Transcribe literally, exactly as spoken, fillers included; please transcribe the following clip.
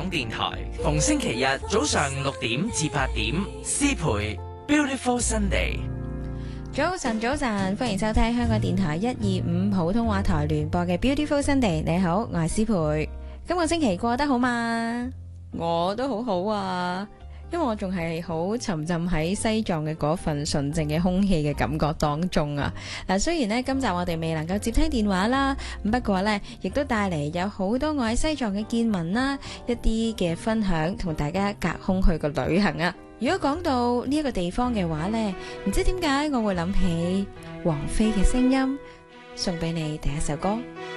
港電台，逢星期日早上六點至八點，詩培 Beautiful Sunday。 早晨，早晨，歡迎收聽香港電台一二五普通話台聯播嘅 Beautiful Sunday。你好，我係詩培。今個星期過得好嗎？我都好好啊。因為我仲係好沉浸喺西藏嘅嗰份純淨嘅空氣嘅感覺當中啊！嗱，雖然呢，今集我哋未能夠接聽電話啦，不過呢，亦都帶嚟有好多我喺西藏嘅見聞啦，一啲嘅分享，同大家隔空去個旅行啊！如果講到呢一個地方嘅話呢，唔知點解我會諗起王菲嘅聲音，送俾你第一首歌。